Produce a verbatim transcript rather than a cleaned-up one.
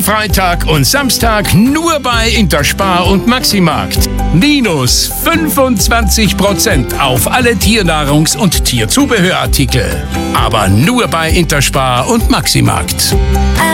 Freitag und Samstag nur bei Interspar und Maximarkt. Minus fünfundzwanzig Prozent auf alle Tiernahrungs- und Tierzubehörartikel. Aber nur bei Interspar und Maximarkt.